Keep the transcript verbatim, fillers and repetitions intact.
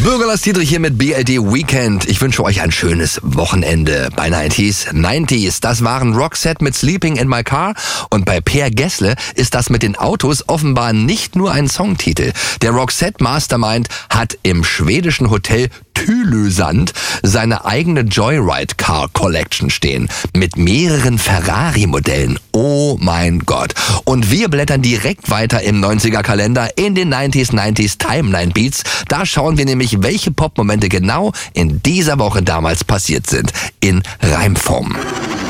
Bürgerlass Dietrich hier mit B L D Weekend. Ich wünsche euch ein schönes Wochenende bei neunziger. neunziger, das waren Roxette mit Sleeping in My Car. Und bei Per Gessle ist das mit den Autos offenbar nicht nur ein Songtitel. Der Roxette Mastermind hat im schwedischen Hotel Tylösand seine eigene Joyride Car Collection stehen. Mit mehreren Ferrari-Modellen. Oh mein Gott. Und wir blättern direkt weiter im neunziger Kalender in den neunziger neunziger Timeline Beats. Da schauen wir nämlich, welche Popmomente genau in dieser Woche damals passiert sind. In Reimform.